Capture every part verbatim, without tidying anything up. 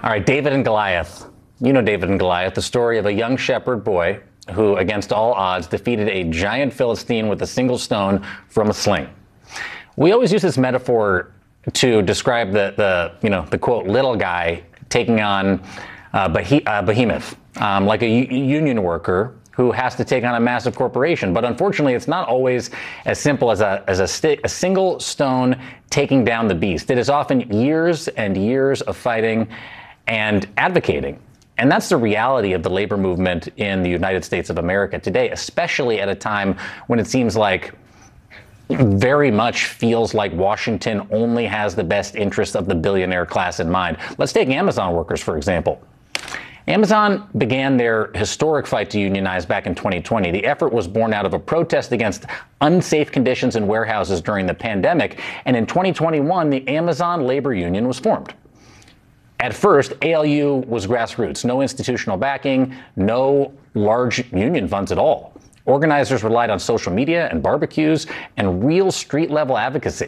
All right, David and Goliath. You know David and Goliath, the story of a young shepherd boy who, against all odds, defeated a giant Philistine with a single stone from a sling. We always use this metaphor to describe the, the you know, the quote, little guy taking on uh, beh- uh, behemoth, um, like a u- union worker who has to take on a massive corporation. But unfortunately, it's not always as simple as a as a, sti- a single stone taking down the beast. It is often years and years of fighting and advocating. And that's the reality of the labor movement in the United States of America today, especially at a time when it seems like very much feels like Washington only has the best interests of the billionaire class in mind. Let's take Amazon workers, for example. Amazon began their historic fight to unionize back in twenty twenty. The effort was born out of a protest against unsafe conditions in warehouses during the pandemic. And in twenty twenty-one, the Amazon Labor Union was formed. At first, A L U was grassroots, no institutional backing, no large union funds at all. Organizers relied on social media and barbecues and real street-level advocacy.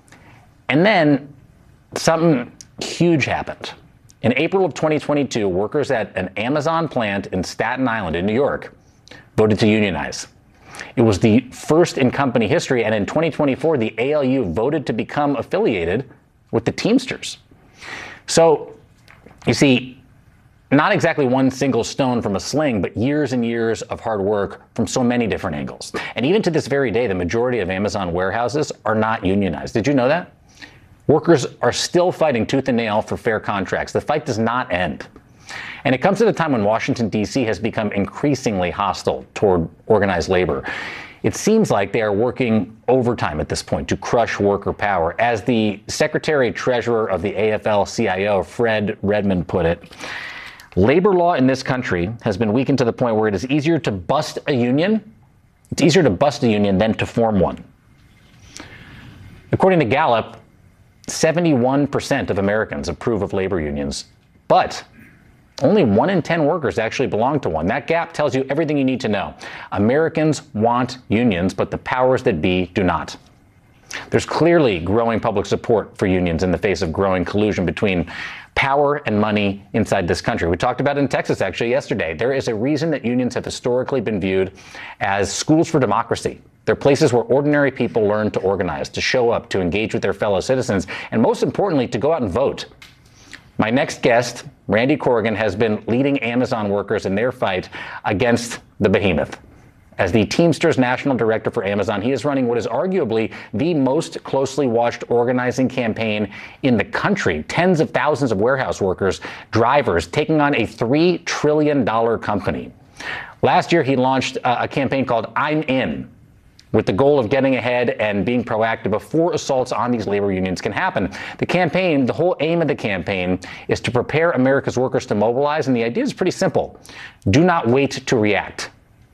And then something huge happened. In April of twenty twenty-two, workers at an Amazon plant in Staten Island in New York voted to unionize. It was the first in company history, and in twenty twenty-four, the A L U voted to become affiliated with the Teamsters. So, you see, not exactly one single stone from a sling, but years and years of hard work from so many different angles. And even to this very day, the majority of Amazon warehouses are not unionized. Did you know that? Workers are still fighting tooth and nail for fair contracts. The fight does not end. And it comes at a time when Washington, D C has become increasingly hostile toward organized labor. It seems like they are working overtime at this point to crush worker power. As the Secretary-Treasurer of the A F L C I O, Fred Redmond, put it, labor law in this country has been weakened to the point where it is easier to bust a union. It's easier to bust a union than to form one. According to Gallup, seventy-one percent of Americans approve of labor unions, but only one in ten workers actually belong to one. That gap tells you everything you need to know. Americans want unions, but the powers that be do not. There's clearly growing public support for unions in the face of growing collusion between power and money inside this country. We talked about it in Texas actually yesterday. There is a reason that unions have historically been viewed as schools for democracy. They're places where ordinary people learn to organize, to show up, to engage with their fellow citizens, and most importantly, to go out and vote. My next guest, Randy Corrigan, has been leading Amazon workers in their fight against the behemoth. As the Teamsters National Director for Amazon, he is running what is arguably the most closely watched organizing campaign in the country. Tens of thousands of warehouse workers, drivers, taking on a three trillion dollars company. Last year, he launched a campaign called I'm In, with the goal of getting ahead and being proactive before assaults on these labor unions can happen. The campaign, the whole aim of the campaign is to prepare America's workers to mobilize, and the idea is pretty simple. Do not wait to react.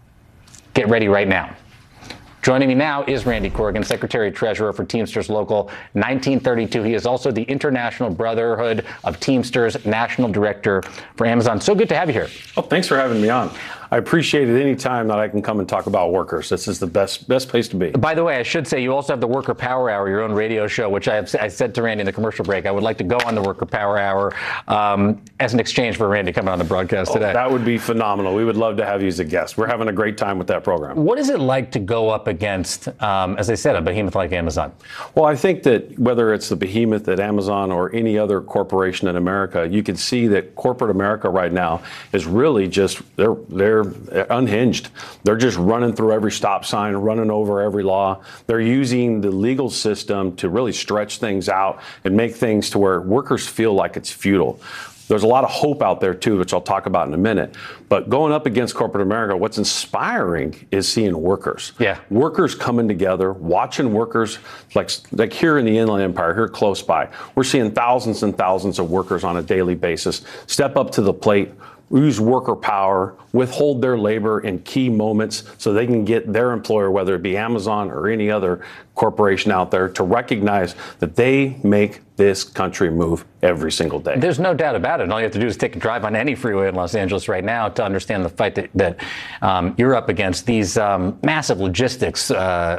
Get ready right now. Joining me now is Randy Corrigan, Secretary-Treasurer for Teamsters Local nineteen thirty-two. He is also the International Brotherhood of Teamsters National Director for Amazon. So good to have you here. Oh, thanks for having me on. I appreciate it any time that I can come and talk about workers. This is the best best place to be. By the way, I should say you also have the Worker Power Hour, your own radio show, which I, have, I said to Randy in the commercial break, I would like to go on the Worker Power Hour um, as an exchange for Randy coming on the broadcast today. Oh, that would be phenomenal. We would love to have you as a guest. We're having a great time with that program. What is it like to go up against, um, as I said, a behemoth like Amazon? Well, I think that whether it's the behemoth at Amazon or any other corporation in America, you can see that corporate America right now is really just, they're, they're unhinged. They're just running through every stop sign, running over every law. They're using the legal system to really stretch things out and make things to where workers feel like it's futile. There's a lot of hope out there, too, which I'll talk about in a minute. But going up against corporate America, what's inspiring is seeing workers. Yeah. Workers coming together, watching workers, like, like here in the Inland Empire, here close by. We're seeing thousands and thousands of workers on a daily basis step up to the plate, use worker power, withhold their labor in key moments so they can get their employer, whether it be Amazon or any other corporation out there, to recognize that they make this country move every single day. There's no doubt about it. And all you have to do is take a drive on any freeway in Los Angeles right now to understand the fight that, that um, you're up against. These um, massive logistics uh,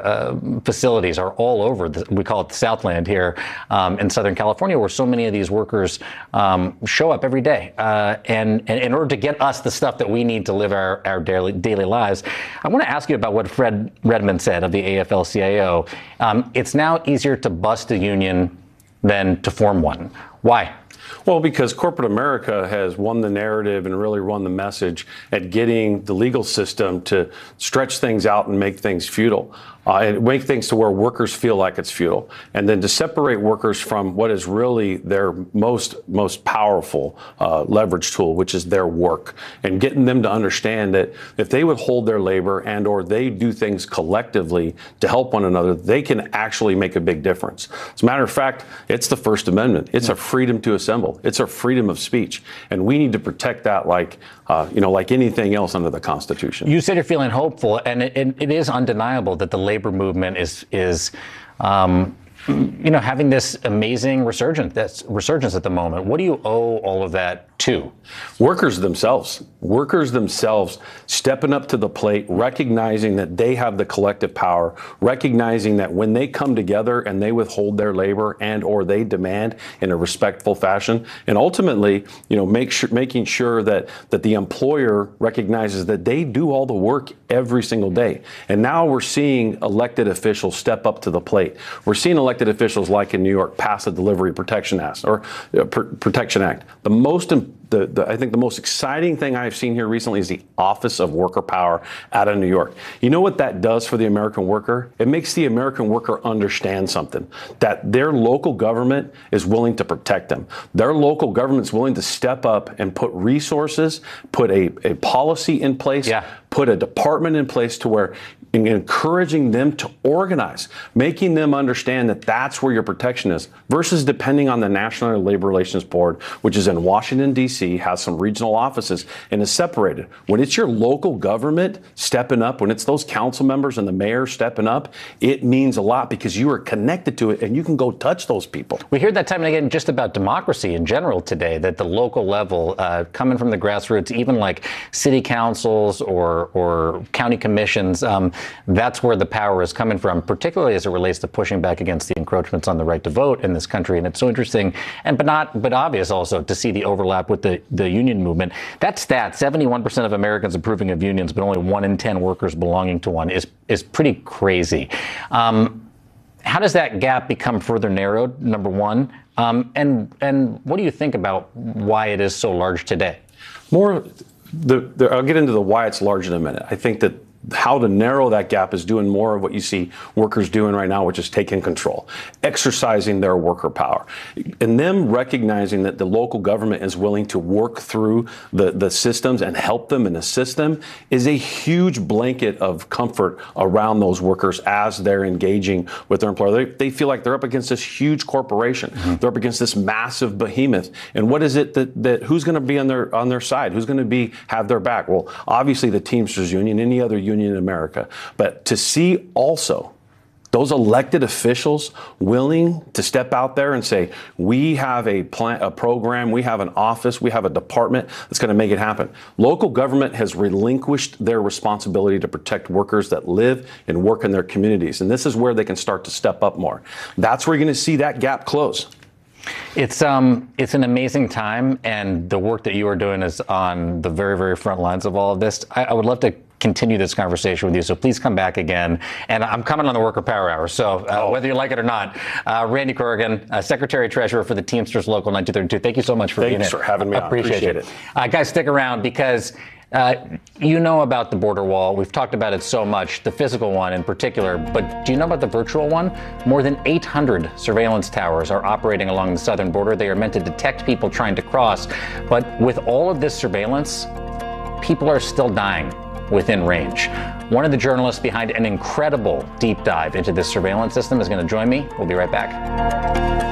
uh, facilities are all over. The, we call it the Southland here um, in Southern California, where so many of these workers um, show up every day. Uh, and, and in order to get us the stuff that we need to live our, our daily, daily lives, I want to ask you about what Fred Redmond said of the A F L C I O. Um, it's now easier to bust a union than to form one. Why? Well, because corporate America has won the narrative and really run the message at getting the legal system to stretch things out and make things futile. Uh, and make things to where workers feel like it's futile, and then to separate workers from what is really their most most powerful uh, leverage tool, which is their work, and getting them to understand that if they would hold their labor and or they do things collectively to help one another, they can actually make a big difference. As a matter of fact, it's the First Amendment. It's a freedom to assemble. It's a freedom of speech, and we need to protect that like uh, you know like anything else under the Constitution. You said you're feeling hopeful, and it, it, it is undeniable that the labor movement is is um, you know having this amazing resurgence that's resurgence at the moment. What do you owe all of that to? Workers themselves. Workers themselves stepping up to the plate, recognizing that they have the collective power, recognizing that when they come together and they withhold their labor and or they demand in a respectful fashion, and ultimately, you know, make sure, making sure that that the employer recognizes that they do all the work every single day. And now we're seeing elected officials step up to the plate. We're seeing elected officials like in New York pass the Delivery Protection Act or uh, Pr- Protection Act. The most important The, the, I think the most exciting thing I've seen here recently is the Office of Worker Power out of New York. You know what that does for the American worker? It makes the American worker understand something, that their local government is willing to protect them. Their local government's willing to step up and put resources, put a, a policy in place, yeah. put a department in place to where encouraging them to organize, making them understand that that's where your protection is, versus depending on the National Labor Relations Board, which is in Washington, D C, has some regional offices and is separated. When it's your local government stepping up, when it's those council members and the mayor stepping up, it means a lot because you are connected to it and you can go touch those people. We hear that time and again just about democracy in general today, that the local level, uh, coming from the grassroots, even like city councils or, or county commissions, um, that's where the power is coming from, particularly as it relates to pushing back against the encroachments on the right to vote in this country. And it's so interesting and but not but obvious also to see the overlap with the, the union movement. That stat, seventy-one percent of Americans approving of unions, but only one in ten workers belonging to one, is is pretty crazy. Um, how does that gap become further narrowed, number one? Um, and and what do you think about why it is so large today? More, the, the, I'll get into the why it's large in a minute. I think that how to narrow that gap is doing more of what you see workers doing right now, which is taking control, exercising their worker power, and them recognizing that the local government is willing to work through the, the systems and help them and assist them is a huge blanket of comfort around those workers as they're engaging with their employer. They, they feel like they're up against this huge corporation. Mm-hmm. They're up against this massive behemoth. And what is it that, that who's going to be on their on their side? Who's going to be have their back? Well, obviously the Teamsters Union, any other union in America. But to see also those elected officials willing to step out there and say, we have a plan, a program, we have an office, we have a department that's going to make it happen. Local government has relinquished their responsibility to protect workers that live and work in their communities. And this is where they can start to step up more. That's where you're going to see that gap close. It's um it's an amazing time, and the work that you are doing is on the very, very front lines of all of this. I, I would love to continue this conversation with you, so please come back again. And I'm coming on the Worker Power Hour, so uh, oh. whether you like it or not, uh, Randy Corrigan, uh, Secretary Treasurer for the Teamsters Local nineteen thirty-two. Thank you so much for Thanks being here. Thanks for having me on. Appreciate, Appreciate it. it. Uh, guys, stick around because Uh, you know about the border wall. We've talked about it so much, the physical one in particular, but do you know about the virtual one? More than eight hundred surveillance towers are operating along the southern border. They are meant to detect people trying to cross, but with all of this surveillance, people are still dying within range. One of the journalists behind an incredible deep dive into this surveillance system is going to join me. We'll be right back.